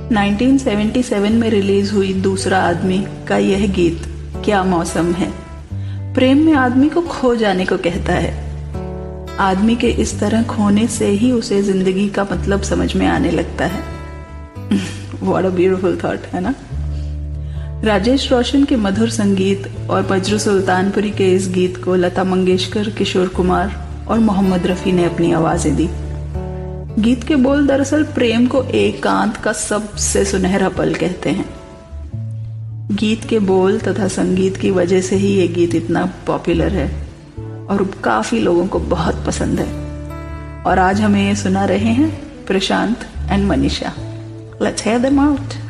1977 में रिलीज हुई दूसरा आदमी का यह गीत क्या मौसम है प्रेम में आदमी को खो जाने को कहता है। आदमी के इस तरह खोने से ही उसे जिंदगी का मतलब समझ में आने लगता है। What a beautiful thought, है ना। राजेश रोशन के मधुर संगीत और बज्र सुल्तानपुरी के इस गीत को लता मंगेशकर, किशोर कुमार और मोहम्मद रफी ने अपनी आवाजें दी। गीत के बोल दरअसल प्रेम को एकांत का सबसे सुनहरा पल कहते हैं। गीत के बोल तथा संगीत की वजह से ही ये गीत इतना पॉपुलर है और काफी लोगों को बहुत पसंद है। और आज हमें ये सुना रहे हैं प्रशांत and Manisha. Let's hear them out.